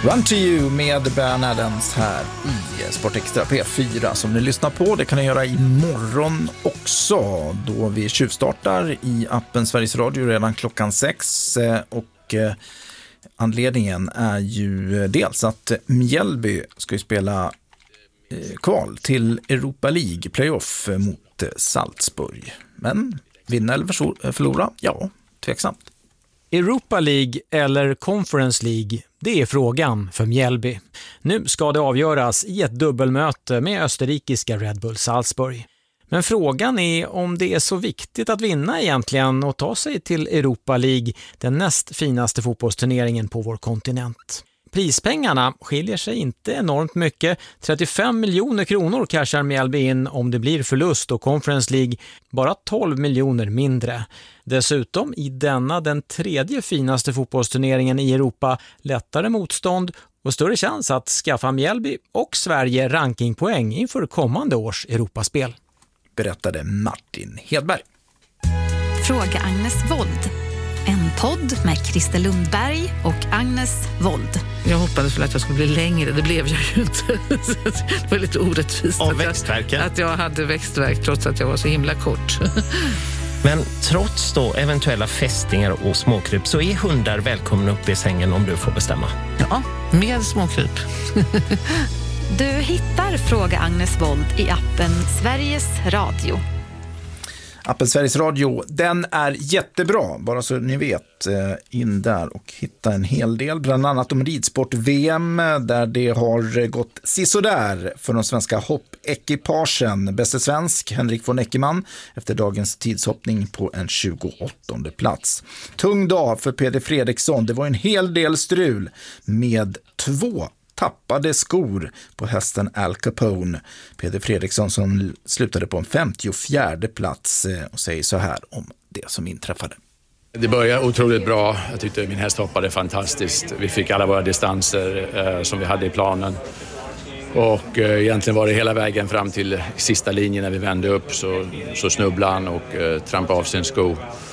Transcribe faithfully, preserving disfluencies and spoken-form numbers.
Run to you med Ben Adams här i Sport Extra P fyra som ni lyssnar på. Det kan ni göra imorgon också då vi tjuvstartar i appen Sveriges Radio redan klockan sex. Och anledningen är ju dels att Mjällby ska ju spela kval till Europa League playoff mot Salzburg. Men vinna eller förlora? Ja, tveksamt. Europa League eller Conference League, det är frågan för Mjällby. Nu ska det avgöras i ett dubbelmöte med österrikiska Red Bull Salzburg. Men frågan är om det är så viktigt att vinna egentligen och ta sig till Europa League, den näst finaste fotbollsturneringen på vår kontinent. Prispengarna skiljer sig inte enormt mycket. trettiofem miljoner kronor cashar Mjällby in om det blir förlust och Conference League bara tolv miljoner mindre. Dessutom i denna den tredje finaste fotbollsturneringen i Europa lättare motstånd och större chans att skaffa Mjällby och Sverige rankingpoäng inför kommande års Europaspel. Berättade Martin Hedberg. Fråga Agnes Wold. En podd med Christer Lundberg och Agnes Wold. Jag hoppades väl att jag skulle bli längre, det blev jag ju inte. Det var lite orättvist. Av växtverken? Att jag hade växtverk trots att jag var så himla kort. Men trots då eventuella fästingar och småkryp så är hundar välkomna upp i sängen om du får bestämma. Ja, med småkryp. Du hittar Fråga Agnes Wold i appen Sveriges Radio. Appen Sveriges Radio, den är jättebra, bara så ni vet, in där och hitta en hel del, bland annat om ridsport-V M där det har gått sisådär för de svenska hoppekipagen. Bäste svensk, Henrik von Eckermann, efter dagens tidshoppning på en tjugoåttonde plats. Tung dag för Peder Fredriksson, det var en hel del strul med två tappade skor på hästen Al Capone. Peder Fredriksson som slutade på en femtiofjärde plats och säger så här om det som inträffade. Det började otroligt bra. Jag tyckte min häst hoppade fantastiskt. Vi fick alla våra distanser eh, som vi hade i planen. Och eh, egentligen var det hela vägen fram till sista linjen när vi vände upp så, så snubblade han och eh, trampade av sin sko.